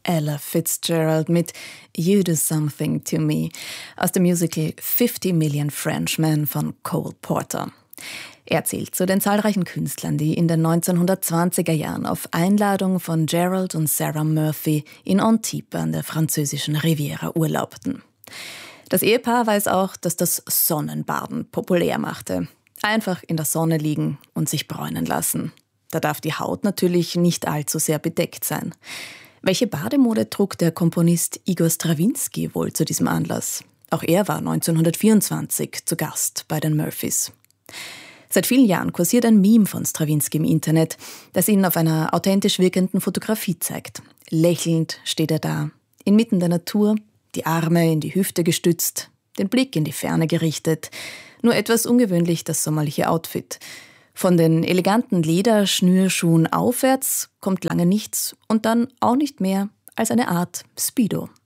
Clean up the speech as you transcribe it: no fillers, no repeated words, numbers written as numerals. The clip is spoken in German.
Ella Fitzgerald mit You Do Something to Me aus dem Musical 50 Million Frenchmen von Cole Porter. Er zählt zu den zahlreichen Künstlern, die in den 1920er Jahren auf Einladung von Gerald und Sarah Murphy in Antibes an der französischen Riviera urlaubten. Das Ehepaar weiß auch, dass das Sonnenbaden populär machte. Einfach in der Sonne liegen und sich bräunen lassen. Da darf die Haut natürlich nicht allzu sehr bedeckt sein. Welche Bademode trug der Komponist Igor Strawinski wohl zu diesem Anlass? Auch er war 1924 zu Gast bei den Murphys. Seit vielen Jahren kursiert ein Meme von Strawinski im Internet, das ihn auf einer authentisch wirkenden Fotografie zeigt. Lächelnd steht er da, inmitten der Natur, die Arme in die Hüfte gestützt, den Blick in die Ferne gerichtet. Nur etwas ungewöhnlich das sommerliche Outfit. Von den eleganten Lederschnürschuhen aufwärts kommt lange nichts und dann auch nicht mehr als eine Art Speedo.